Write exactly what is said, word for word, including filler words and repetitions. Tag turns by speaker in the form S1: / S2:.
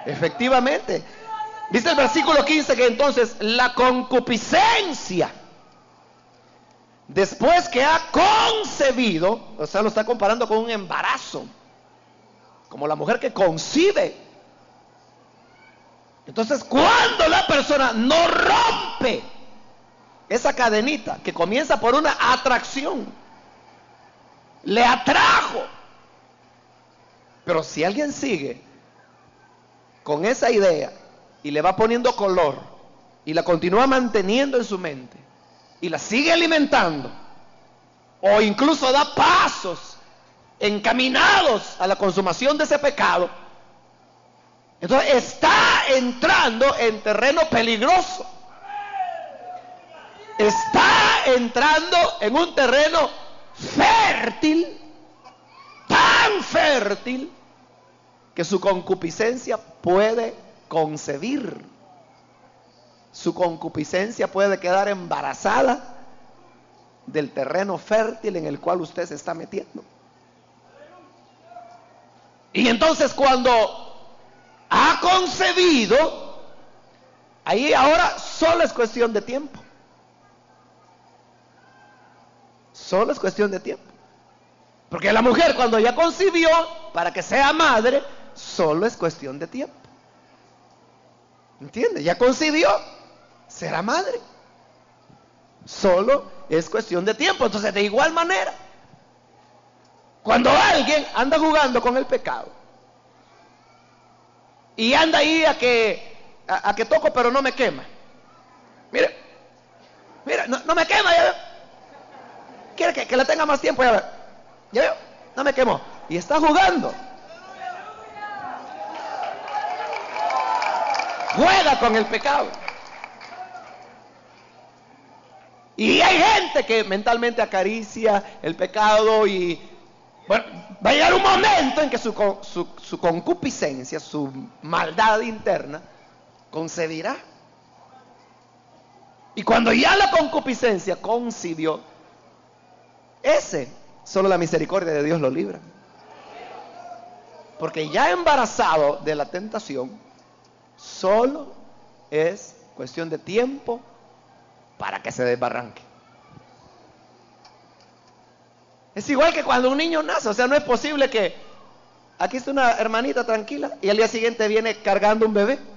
S1: Efectivamente. Dice el versículo quince que entonces la concupiscencia, después que ha concebido, o sea, lo está comparando con un embarazo, como la mujer que concibe. Entonces, cuando la persona no rompe esa cadenita que comienza por una atracción, le atrajo, pero si alguien sigue con esa idea y le va poniendo color y la continúa manteniendo en su mente y la sigue alimentando, o incluso da pasos encaminados a la consumación de ese pecado, entonces está entrando en terreno peligroso. Está entrando en un terreno fértil, tan fértil, que su concupiscencia puede concebir. Su concupiscencia puede quedar embarazada del terreno fértil en el cual usted se está metiendo. Y entonces cuando ha concebido, ahí ahora solo es cuestión de tiempo. Solo es cuestión de tiempo. Porque la mujer cuando ya concibió, para que sea madre, solo es cuestión de tiempo. ¿Entiende? Ya concibió, será madre. Solo es cuestión de tiempo. Entonces, de igual manera, cuando alguien anda jugando con el pecado y anda ahí a que a, a que toco pero no me quema, mire, mira, no, no me quema, ya veo. Quiere que, que la tenga más tiempo, ya veo, ya veo, no me quemó, y está jugando, juega con el pecado. Y hay gente que mentalmente acaricia el pecado y bueno, va a llegar un momento en que su, su, su concupiscencia, su maldad interna, concebirá. Y cuando ya la concupiscencia concibió, ese, solo la misericordia de Dios lo libra. Porque ya embarazado de la tentación, solo es cuestión de tiempo para que se desbarranque. Es igual que cuando un niño nace, o sea, no es posible que aquí está una hermanita tranquila y al día siguiente viene cargando un bebé.